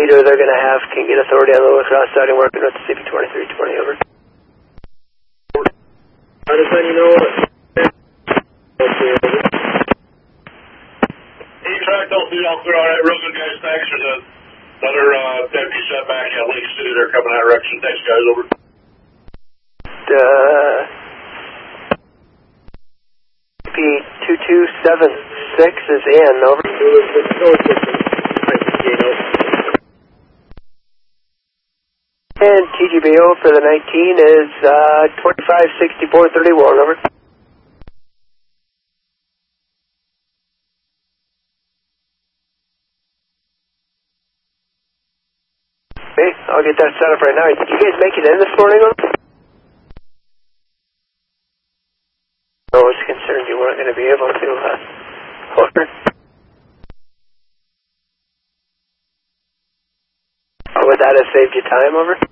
later they're going to have can get authority on the lower cross starting working with the CP2320, over. How does that, you know what? E-track, don't see all clear. All right, real good, guys. Thanks for another deputy shot back at Lake City. They're coming that direction. Thanks, guys. Over. CP2276 is in, over. And TGBO for the 19 is 256431, over. Okay, I'll get that set up right now. Did you guys make it in this morning, over? I was concerned you weren't going to be able to, over. Would that have saved you time, over?